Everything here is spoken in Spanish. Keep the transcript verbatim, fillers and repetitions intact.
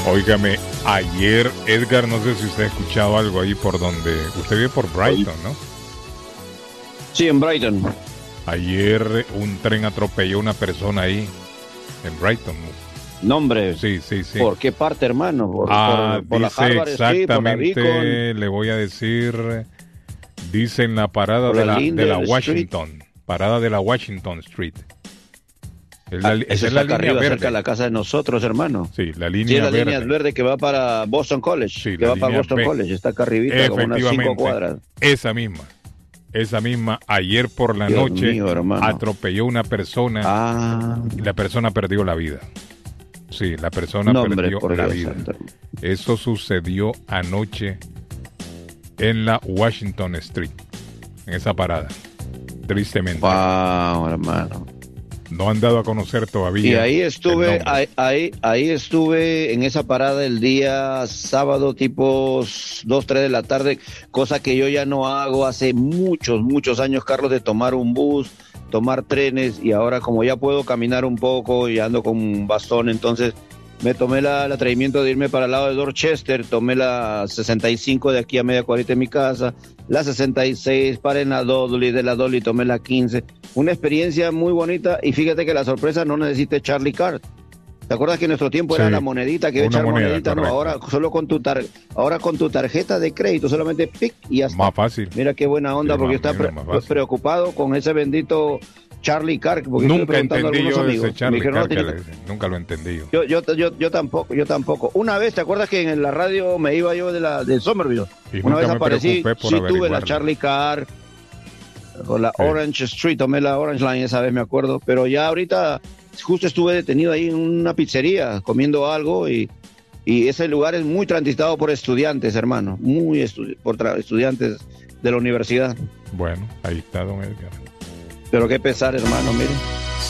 Óigame, ayer, Edgar, no sé si usted ha escuchado algo ahí por donde... Usted vive por Brighton, ¿no? Sí, en Brighton. Ayer un tren atropelló a una persona ahí, en Brighton. Nombre. Sí, sí, sí. ¿Por qué parte, hermano? ¿Por, ah, por, por dice la Harvard Street, por la exactamente, Beacon? le voy a decir, dice en la parada Por de la la, de la Linder Washington, Street. parada de la Washington Street. Es la, Ah, esa eso es está la acá línea arriba, verde. cerca de la casa de nosotros, hermano. Sí, la Sí, línea es la verde. línea verde que va para Boston College. Sí, que la va para línea Boston B. College. Está acá arribita, como unas cinco cuadras. Esa misma. Esa misma, ayer por la Dios noche, mío, hermano. atropelló una persona Ah. y la persona perdió la vida. Sí, la persona No, hombre, perdió por la Dios vida. santo. Eso sucedió anoche en la Washington Street, en esa parada. Tristemente. Wow, hermano. No han dado a conocer todavía. Y ahí el estuve, nombre. ahí, ahí, ahí estuve en esa parada el día sábado, tipo dos, tres de la tarde, cosa que yo ya no hago hace muchos, muchos años, Carlos, de tomar un bus, tomar trenes, y ahora como ya puedo caminar un poco y ando con un bastón, entonces me tomé la, el atrevimiento de irme para el lado de Dorchester, tomé la sesenta y cinco de aquí a media cuarita de mi casa, la sesenta y seis, paré en la Dudley, de la Dudley tomé la quince, una experiencia muy bonita, y fíjate que la sorpresa no necesita Charlie Card. ¿Te acuerdas que en nuestro tiempo Sí, era la monedita que una echar moneda, monedita? No, correcto. ahora solo con tu tar, ahora con tu tarjeta de crédito, solamente pic y ya está. Más fácil. Mira qué buena onda, Sí, porque más- está mira, pre- más fácil. preocupado con ese bendito Charlie Card. Porque estuve Nunca preguntando a entendí algunos yo amigos. ese Charlie Me dijeron, no, Card que tiene- le dicen. Nunca lo entendí yo. yo, yo, yo, yo tampoco, yo tampoco. Una vez, ¿te acuerdas que en la radio me iba yo de la de Somerville? Y Una nunca vez me aparecí, preocupé por sí tuve la averiguarlo. Charlie Card, con la Sí. Orange Street, tomé la Orange Line esa vez, me acuerdo. Pero ya ahorita, justo estuve detenido ahí en una pizzería, comiendo algo, y, y ese lugar es muy transitado por estudiantes, hermano, muy estu- por tra- estudiantes de la universidad. Bueno, ahí está don Edgar. Pero qué pesar, hermano, mire.